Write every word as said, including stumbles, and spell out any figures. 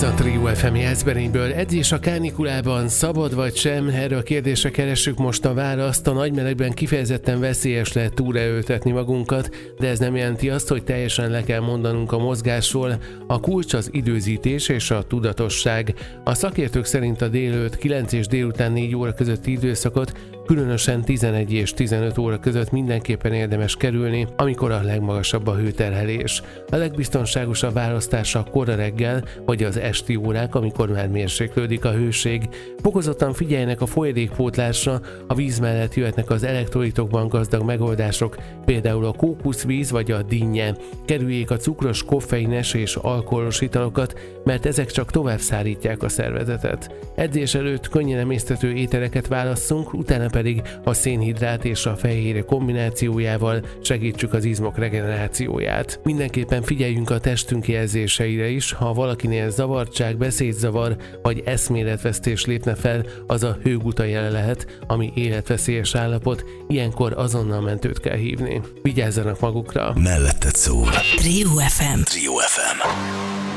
Ez a Trio ef em Jászberényből. Edzés a kánikulában szabad vagy sem? Erre a kérdésre keressük most a választ. A nagymelegben kifejezetten veszélyes lehet túlerőltetni magunkat, de ez nem jelenti azt, hogy teljesen le kell mondanunk a mozgásról. A kulcs az időzítés és a tudatosság. A szakértők szerint a délelőtt kilenc és délután négy óra közötti időszakot különösen tizenegy és tizenöt óra között mindenképpen érdemes kerülni, amikor a legmagasabb a hőterhelés. A legbiztonságosabb választása a kora reggel vagy az esti órák, amikor már mérséklődik a hőség. Fokozottan figyeljenek a folyadékpótlásra, a víz mellett jöhetnek az elektrolitokban gazdag megoldások, például a kókuszvíz vagy a dinnye. Kerüljék a cukros, koffeines és alkoholos italokat, mert ezek csak tovább szárítják a szervezetet. Edzés előtt könnyen emészthető ételeket válasszunk, utána pedig a szénhidrát és a fehérje kombinációjával segítsük az izmok regenerációját. Mindenképpen figyeljünk a testünk jelzéseire is, ha valakinél zavartság, beszédzavar vagy eszméletvesztés lépne fel, az a hőguta jele lehet, ami életveszélyes állapot, ilyenkor azonnal mentőt kell hívni. Vigyázzanak magukra! Melletted szól. Trio ef em. Trio ef em.